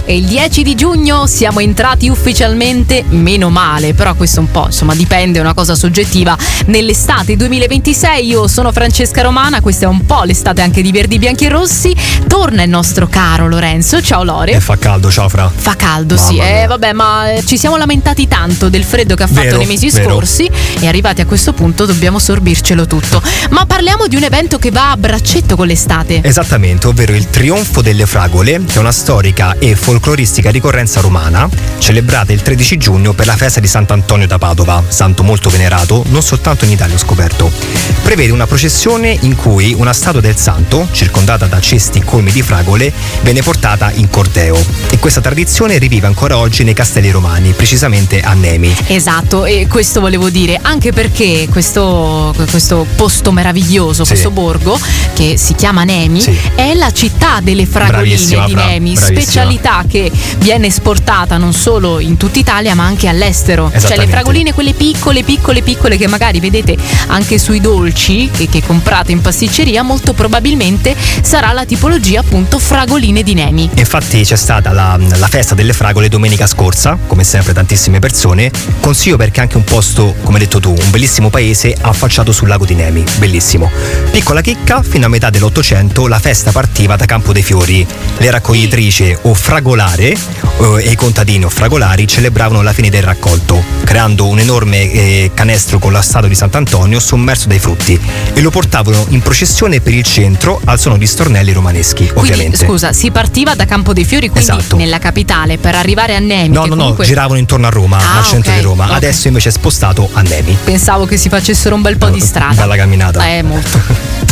E il 10 di giugno siamo entrati ufficialmente, meno male, però questo un po', insomma, dipende, è una cosa soggettiva, nell'estate 2026. Io sono Francesca Romana, questa è un po' l'estate anche di Verdi, Bianchi e Rossi. Torna il nostro caro Lorenzo. Ciao Lore. E fa caldo, ciao Fra. Fa caldo, mamma sì. Vabbè, ma ci siamo lamentati tanto del freddo che ha fatto nei mesi scorsi e arrivati a questo punto dobbiamo sorbircelo tutto. Ma parliamo di un evento che va a braccetto con l'estate. Esattamente, ovvero il Trionfo delle Fragole, che è una storica e folcloristica ricorrenza romana, celebrata il 13 giugno per la festa di Sant'Antonio da Padova, santo molto venerato, non soltanto in Italia ho scoperto. Prevede una processione in cui una statua del santo, circondata da cesti colmi di fragole, viene portata in corteo. E questa tradizione rivive ancora oggi nei castelli romani, precisamente a Nemi. Esatto, e questo volevo dire, anche perché questo posto meraviglioso, sì, questo borgo, che si chiama Nemi, sì, è la città delle fragoline di Nemi, specialità che viene esportata non solo in tutta Italia ma anche all'estero. Cioè le fragoline, quelle piccole che magari vedete anche sui dolci che comprate in pasticceria, molto probabilmente sarà la tipologia appunto fragoline di Nemi. Infatti c'è stata la festa delle fragole domenica scorsa, come sempre tantissime persone. Consiglio perché è anche un posto, come hai detto tu, un bellissimo paese affacciato sul lago di Nemi, bellissimo. Piccola chicca, fino a metà dell'Ottocento la festa partiva da Campo dei Fiori. Le raccoglitrici o fragolare e i contadini o fragolari celebravano la fine del raccolto, creando un enorme canestro con la statua di Sant'Antonio sommerso dai frutti e lo portavano in processione per il centro al suono di stornelli romaneschi, ovviamente. Quindi, scusa, si partiva da Campo dei Fiori, quindi esatto, nella capitale, per arrivare a Nemi. No, giravano intorno a Roma, al centro di Roma. Adesso invece è spostato a Nemi. Pensavo che si facessero un bel po' di strada. Bella camminata. Molto.